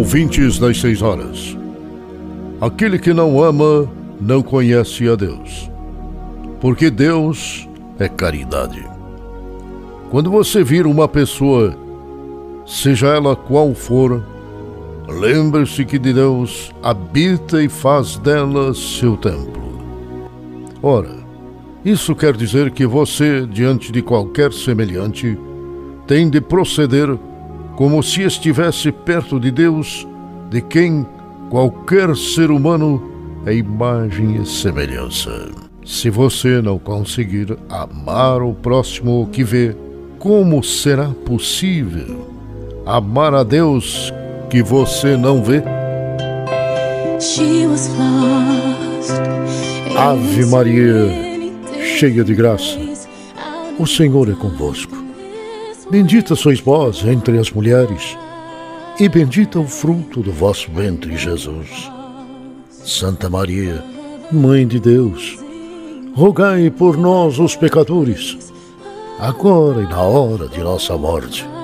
Ouvintes das 6 horas. Aquele que não ama não conhece a Deus, porque Deus é caridade. Quando você vir uma pessoa, seja ela qual for, lembre-se que de Deus habita e faz dela seu templo. Ora, isso quer dizer que você, diante de qualquer semelhante, tem de proceder como se estivesse perto de Deus, de quem qualquer ser humano é imagem e semelhança. Se você não conseguir amar o próximo que vê, como será possível amar a Deus que você não vê? Ave Maria, cheia de graça, o Senhor é convosco. Bendita sois vós entre as mulheres, e bendito é o fruto do vosso ventre, Jesus. Santa Maria, Mãe de Deus, rogai por nós, os pecadores, agora e na hora de nossa morte.